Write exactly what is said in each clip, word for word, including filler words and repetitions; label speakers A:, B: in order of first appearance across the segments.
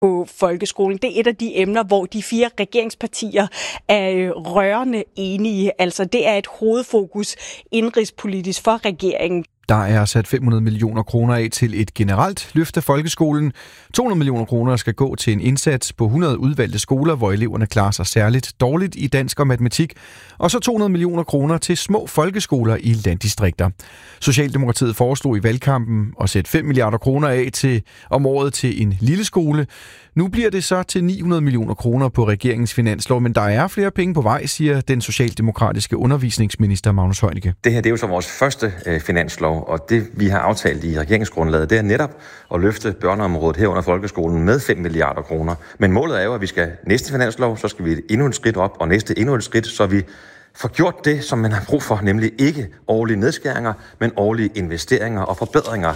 A: på folkeskolen. Det er et af de emner, hvor de fire regeringspartier er rørende enige. Altså, det er et hovedfokus indrigspolitisk for regeringen.
B: Der er sat fem hundrede millioner kroner af til et generelt løft af folkeskolen. to hundrede millioner kroner skal gå til en indsats på hundrede udvalgte skoler, hvor eleverne klarer sig særligt dårligt i dansk og matematik. Og så to hundrede millioner kroner til små folkeskoler i landdistrikter. Socialdemokratiet foreslog i valgkampen at sætte fem milliarder kroner af til om året til en lille skole. Nu bliver det så til ni hundrede millioner kroner på regeringens finanslov, men der er flere penge på vej, siger den socialdemokratiske undervisningsminister Magnus Heunicke.
C: Det her det er jo så vores første øh, finanslov, og det vi har aftalt i regeringsgrundlaget, det er netop at løfte børneområdet herunder folkeskolen med fem milliarder kroner. Men målet er jo, at vi skal næste finanslov, så skal vi endnu et skridt op, og næste endnu et skridt, så vi får gjort det, som man har brug for, nemlig ikke årlige nedskæringer, men årlige investeringer og forbedringer.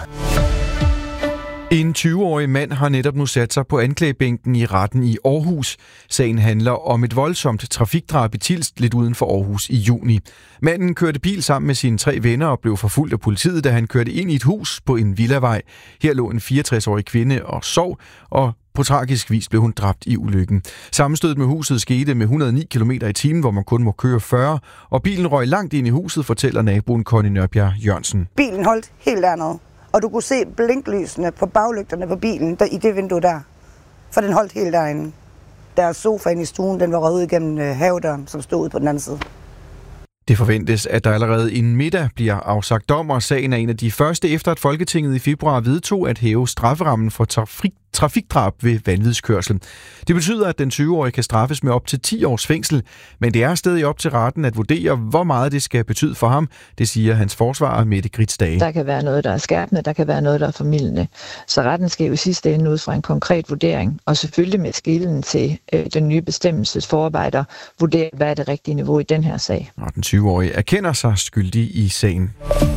B: En tyve-årig mand har netop nu sat sig på anklagebænken i retten i Aarhus. Sagen handler om et voldsomt trafikdrab i Tilst lidt uden for Aarhus i juni. Manden kørte bil sammen med sine tre venner og blev forfulgt af politiet, da han kørte ind i et hus på en villavej. Her lå en fireogtres-årig kvinde og sov, og på tragisk vis blev hun dræbt i ulykken. Sammenstødet med huset skete med et hundrede og ni kilometer i timen, hvor man kun må køre fyrre, og bilen røg langt ind i huset, fortæller naboen Conny Nørbjerg Jørgensen.
D: Bilen holdt helt dernede. Og du kunne se blinklysene på baglygterne på bilen der, i det vindue der. For den holdt helt derinde. Deres sofa inde i stuen, den var røget igennem øh, havedøren, som stod ude på den anden side.
B: Det forventes, at der allerede inden middag bliver afsagt dom, og sagen er en af de første efter, at Folketinget i februar vedtog at hæve strafferammen for trafik trafikdrab ved vanvidskørsel. Det betyder, at den tyve-årige kan straffes med op til ti års fængsel, men det er stadig op til retten at vurdere, hvor meget det skal betyde for ham, det siger hans forsvarer Mette Grits Dage.
E: Der kan være noget, der er skærpende, der kan være noget, der er formildende. Så retten skal jo i sidste ende ud fra en konkret vurdering, og selvfølgelig med skillen til øh, den nye bestemmelses forarbejder, vurdere, hvad er det rigtige niveau i den her sag.
B: Og den tyve-årige erkender sig skyldig i sagen.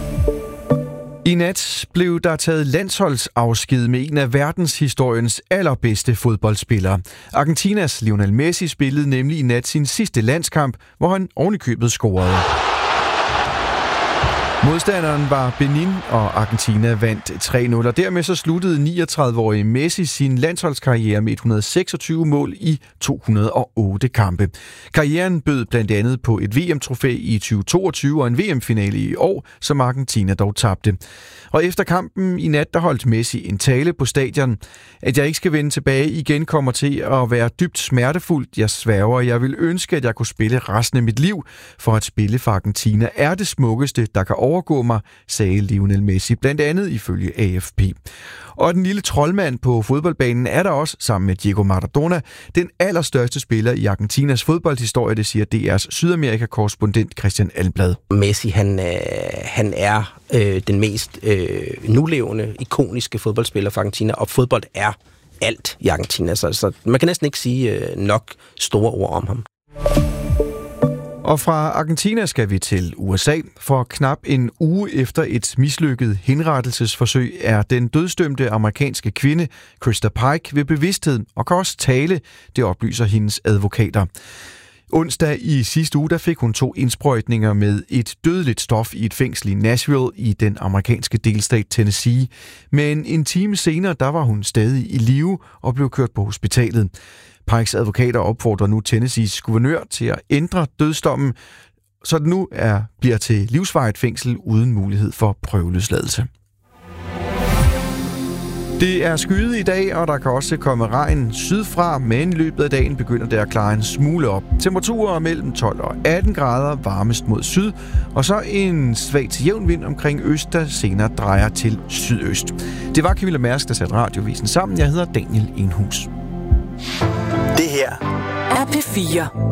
B: I nat blev der taget landsholdsafsked med en af verdenshistoriens allerbedste fodboldspillere. Argentinas Lionel Messi spillede nemlig i nat sin sidste landskamp, hvor han ovenikøbet scorede. Modstanderen var Benin, og Argentina vandt tre nul, og dermed så sluttede niogtredive-årige Messi sin landsholdskarriere med et hundrede og seksogtyve mål i to hundrede og otte kampe. Karrieren bød blandt andet på et V M-trofæ i tyve toogtyve og en V M-finale i år, som Argentina dog tabte. Og efter kampen i nat, der holdt Messi en tale på stadion. At jeg ikke skal vende tilbage igen kommer til at være dybt smertefuldt. Jeg sværger, jeg vil ønske, at jeg kunne spille resten af mit liv, for at spille for Argentina er det smukkeste, der kan overgå mig, sagde Lionel Messi, blandt andet ifølge A F P. Og den lille troldmand på fodboldbanen er der også, sammen med Diego Maradona, den allerstørste spiller i Argentinas fodboldhistorie, det siger D R's Sydamerika-korrespondent Christian Almblad.
F: Messi, han, øh, han er øh, den mest øh, nulevende, ikoniske fodboldspiller for Argentina, og fodbold er alt i Argentina, så, så man kan næsten ikke sige øh, nok store ord om ham.
B: Og fra Argentina skal vi til U S A. For knap en uge efter et mislykket henrettelsesforsøg er den dødsdømte amerikanske kvinde Krista Pike ved bevidsthed og kan også tale, det oplyser hendes advokater. Onsdag i sidste uge der fik hun to indsprøjtninger med et dødeligt stof i et fængsel i Nashville i den amerikanske delstat Tennessee. Men en time senere der var hun stadig i live og blev kørt på hospitalet. Pikes advokater opfordrer nu Tennessees guvernør til at ændre dødsdommen, så det nu er, bliver til livsvarigt fængsel uden mulighed for prøveløsladelse. Det er skyet i dag, og der kan også komme regn sydfra, men i løbet af dagen begynder det at klare en smule op. Temperaturer mellem tolv og atten grader, varmest mod syd, og så en svag til jævn vind omkring øst, der senere drejer til sydøst. Det var Camilla Mærsk, der satte radiovisen sammen. Jeg hedder Daniel Enhus.
G: Det her er P fire.